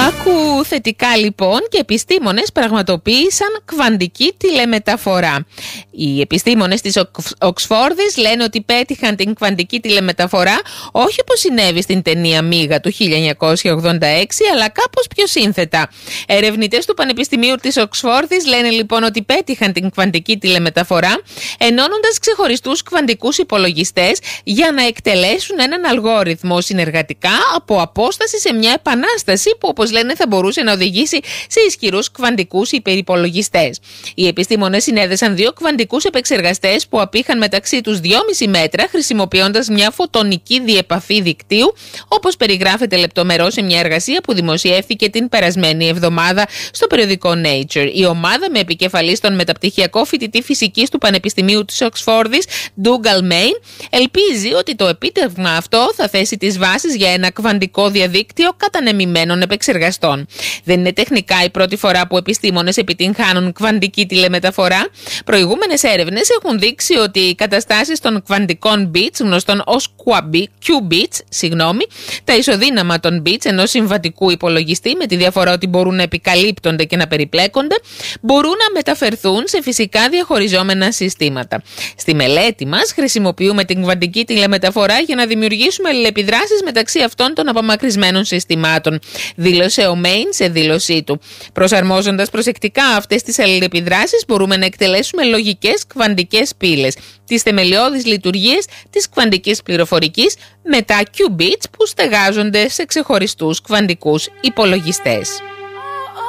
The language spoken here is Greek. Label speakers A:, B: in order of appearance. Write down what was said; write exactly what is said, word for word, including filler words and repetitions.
A: Άκου θετικά λοιπόν, και επιστήμονες πραγματοποίησαν κβαντική τηλεμεταφορά. Οι επιστήμονες της Οξφόρδης λένε ότι πέτυχαν την κβαντική τηλεμεταφορά όχι όπως συνέβη στην ταινία Μίγα του χίλια εννιακόσια ογδόντα έξι, αλλά κάπως πιο σύνθετα. Ερευνητές του Πανεπιστημίου της Οξφόρδης λένε λοιπόν ότι πέτυχαν την κβαντική τηλεμεταφορά ενώνοντας ξεχωριστούς κβαντικούς υπολογιστές για να εκτελέσουν έναν αλγόριθμο συνεργατικά από απόσταση σε μια επανάσταση που, όπως λένε, θα μπορούσε να οδηγήσει σε ισχυρούς κβαντικούς υπερυπολογιστές. Οι επιστήμονες συνέδεσαν δύο κβαντικούς επεξεργαστές που απήχαν μεταξύ τους δυόμισι μέτρα, χρησιμοποιώντας μια φωτονική διεπαφή δικτύου, όπως περιγράφεται λεπτομερώς σε μια εργασία που δημοσιεύθηκε την περασμένη εβδομάδα στο περιοδικό Nature. Η ομάδα, με επικεφαλή στον μεταπτυχιακό φοιτητή φυσικής του Πανεπιστημίου της Οξφόρδης, Dougal Main, ελπίζει ότι το επίτευγμα αυτό θα θέσει τις βάσεις για ένα κβαντικό διαδίκτυο κατανεμημένων επεξεργαστών. Δεν είναι τεχνικά η πρώτη φορά που επιστήμονες επιτυγχάνουν κβαντική τηλεμεταφορά. Προηγούμενες έρευνες έχουν δείξει ότι οι καταστάσεις των κβαντικών bits, γνωστών ως qubits, συγγνώμη, τα ισοδύναμα των bits ενός συμβατικού υπολογιστή, με τη διαφορά ότι μπορούν να επικαλύπτονται και να περιπλέκονται, μπορούν να μεταφερθούν σε φυσικά διαχωριζόμενα συστήματα. Στη μελέτη μας χρησιμοποιούμε την κβαντική τηλεμεταφορά για να δημιουργήσουμε αλληλεπιδράσεις μεταξύ αυτών των απομακρυσμένων συστημάτων, δήλωσε ο Μέιν σε δήλωσή του. Προσαρμόζοντας προσεκτικά αυτές τις αλληλεπιδράσεις, μπορούμε να εκτελέσουμε λογικές κβαντικές πύλες, τις θεμελιώδεις λειτουργίες της κβαντικής πληροφορικής με τα qubits που στεγάζονται σε ξεχωριστούς κβαντικούς υπολογιστές.